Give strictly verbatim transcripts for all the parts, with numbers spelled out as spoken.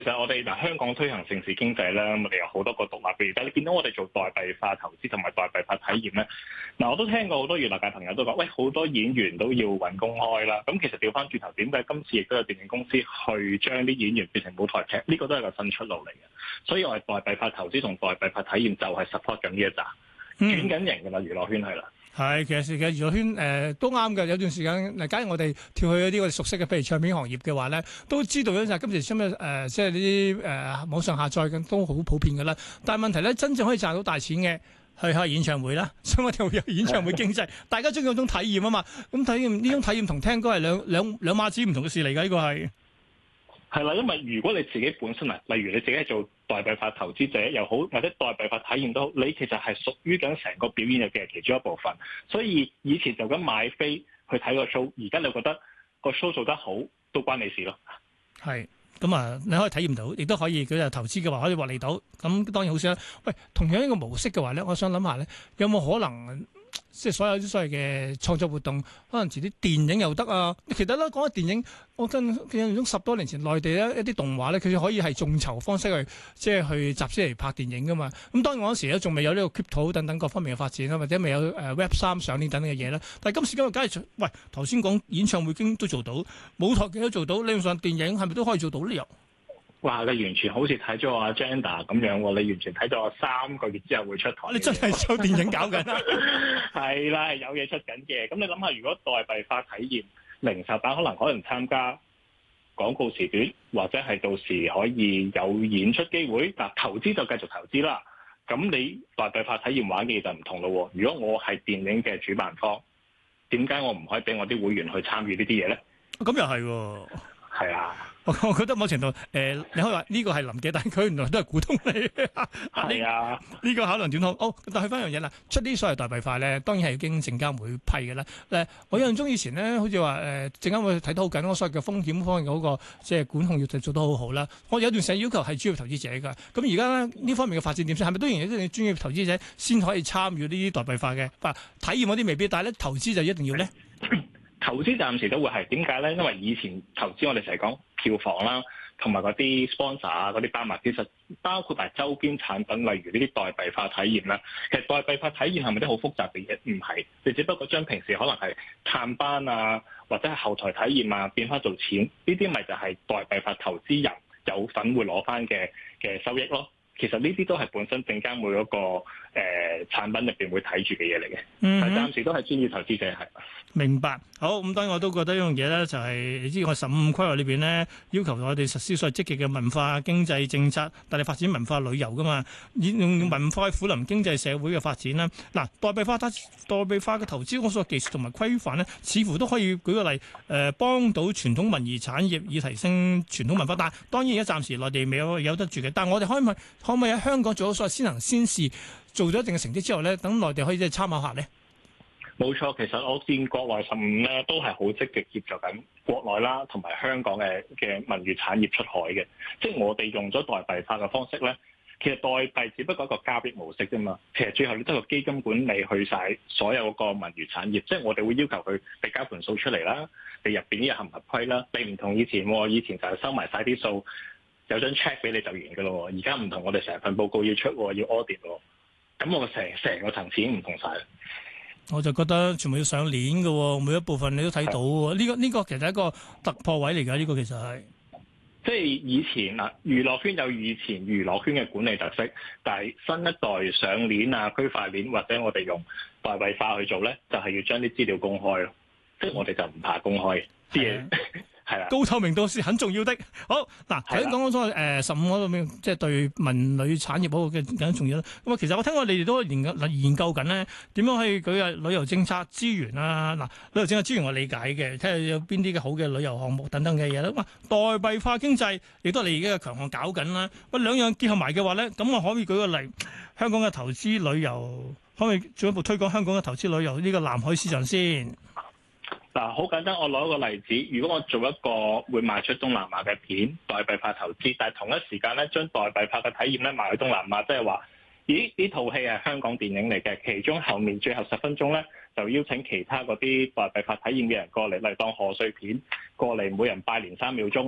其實我哋嗱香港推行城市經濟咧，我哋有好多個獨立嘅，但係你見到我哋做代幣化投資同埋代幣化體驗咧，嗱我都聽過好多娛樂界朋友都講，喂好多演員都要揾公開啦。咁其實調翻轉頭，點解今次亦都有電影公司去將啲演員變成舞台劇？呢個都係個新出路嚟嘅。所以我哋代幣化投資同代幣化體驗就係 support 緊呢一紮，轉緊型㗎啦，娛樂圈係啦。 係，其實其實娛樂圈誒、呃、都啱嘅。有段時間嗱，假如我哋跳去一啲我哋熟悉嘅，譬如唱片行業嘅話咧，都知道咧就係今時今日誒，即係呢啲誒網上下載嘅都好普遍嘅啦。但係問題咧，真正可以賺到大錢嘅係開演唱會啦，所以我哋會有演唱會經濟。大家中意嗰種體驗啊嘛，咁體驗呢種體驗同聽歌係兩兩兩碼子唔同嘅事嚟㗎，呢個係。 係啦，因為如果你自己本身啊，例如你自己係做代幣化投資者又好，或者代幣化體驗都好，你其實係屬於緊成個表演嘅其中一部分。所以以前就咁買飛去睇個 show，而家你覺得個 show 做得好，都關你事咯。 係，咁啊，你可以體驗到，亦都可以佢就投資嘅話可以獲利到。咁當然好少啦。喂，同樣一個模式嘅話咧，我想諗下咧，有冇可能？即係所有啲所謂嘅創作活動，可能遲啲電影又得啊！其實咧講起電影，我跟印象中十多年前內地咧一啲動畫咧，佢可以係眾籌方式去即係去集資嚟拍電影噶嘛。咁當然嗰時咧仲未有呢個 crypto 等等各方面嘅發展啦，或者未有誒 Web 三上鏈等等嘅嘢啦。但係今時今日梗係，喂頭先講演唱會經都做到，舞台劇都做到，理論上電影係咪都可以做到呢？又？ 哇！你完全好似睇咗我 agenda 咁樣喎，你完全睇咗我三個月之後會出台。 你真係有電影搞緊啦？ 係啦，有嘢出緊嘅。咁你諗下，如果代幣化體驗零售版可能可能參加廣告時段，或者係到時可以有演出機會。嗱，投資就繼續投資啦。咁你代幣化體驗玩嘅嘢就唔同咯。如果我係電影嘅主辦方，點解我唔可以俾我啲會員去參與呢啲嘢咧？ 咁又係喎。 係啊。 我我覺得某程度誒、呃，你可以話呢個係臨嘅，但係佢原來都係股東嚟嘅。 係啊， 呢、這個考量點好。哦，但係翻樣嘢啦，出啲所謂代幣化咧，當然係要經證監會批嘅啦。誒、呃，我印象中以前咧，好似話誒證監會睇得好緊，我所謂嘅風險方面嗰、那個即係管控要做得好好啦。我有段時間要求係專業投資者㗎。咁而家咧呢方面嘅發展點先？係咪都仍然都要專業投資者先可以參與呢啲代幣化嘅？啊，體驗嗰啲未必，但係咧投資就一定要咧。 投資暫時都會係點解咧？因為以前投資我哋成日講票房啦，同埋嗰啲 sponsor 啊、嗰啲包埋，其實包括埋周邊產品，例如呢啲代幣化體驗啦。其實代幣化體驗係咪啲好複雜嘅嘢？唔係，你只不過將平時可能係探班啊，或者係後台體驗啊，變翻做錢，呢啲咪就係代幣化投資人有份會攞翻嘅嘅收益咯。其實呢啲都係本身證監會嗰個誒、呃、產品入邊會睇住嘅嘢嚟嘅，但係暫時都係專業投資者係。 明白，好咁，當然我都覺得一樣嘢咧，就係、是、你知我十五規劃裏邊咧，要求我哋實施所謂積極嘅文化經濟政策，但係發展文化旅遊噶嘛，用文化去撫臨經濟社會嘅發展啦。嗱，代幣化、代幣化嘅投資，我所技術同埋規範咧，似乎都可以舉個例，誒、呃、幫到傳統文娛產業以提升傳統文化。但係當然而家暫時內地未有有得住嘅，但係我哋可唔可以可唔可以喺香港做咗所謂先行先試，做咗一定嘅成績之後咧，等內地可以即係參考下咧？ 冇錯，其實我見國內十五咧都係好積極協助緊國內啦，同埋香港嘅嘅文娛產業出海嘅。即係我哋用咗代幣化嘅方式咧，其實代幣只不過一個交易模式啫嘛。其實最後你都係個基金管理去晒所有嗰個文娛產業。即係我哋會要求佢你交盤數出嚟啦，你入邊啲嘢合唔合規啦。你唔同以前喎，以前就係收埋晒啲數，有張 check 俾你就完㗎咯。而家唔同，我哋成份報告要出，要 audit 喎。咁我成成個層次已經唔同晒。 我就覺得全部要上鏈嘅，每一部分你都睇到喎。呢、這個呢、這個其實係一個突破位嚟㗎。呢、這個其實係即係以前嗱，娛樂圈有以前娛樂圈嘅管理特色，但係新一代上鏈啊、區塊鏈或者我哋用代幣化去做咧，就係、是、要將啲資料公開咯。即係我哋就唔怕公開啲嘢。係啦，高透明度是很重要的。好嗱，頭先講講咗誒十五嗰度面，即係對文旅產業嗰個嘅更加重要啦。咁啊，其實我聽過你哋都研究研究緊咧，點樣去舉啊旅遊政策資源啊？嗱，旅遊政策資源我理解嘅，睇下有邊啲嘅好嘅旅遊項目等等嘅嘢啦。哇，代幣化經濟亦都係你而家嘅強項搞緊啦。喂，兩樣結合埋嘅話咧，咁我可以舉個例，香港嘅投資旅遊可唔可以進一步推廣香港嘅投資旅遊呢個南海市場先？ 嗱，好簡單，我攞一個例子。如果我做一個會賣出東南亞嘅片，代幣化投資，但係同一時間咧，將代幣化嘅體驗咧賣去東南亞，即係話，咦？呢套戲係香港電影嚟嘅，其中後面最後十分鐘咧，就邀請其他嗰啲代幣化體驗嘅人過嚟，嚟當賀歲片過嚟，每人拜年三秒鐘，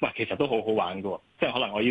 喂，其實都好好玩㗎喎，即係可能我要